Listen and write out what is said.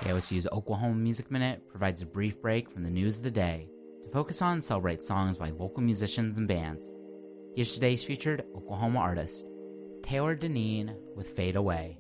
KOSU's Oklahoma Music Minute provides a brief break from the news of the day to focus on and celebrate songs by local musicians and bands. Here's today's featured Oklahoma artist, Taylor Deneen with Fade Away.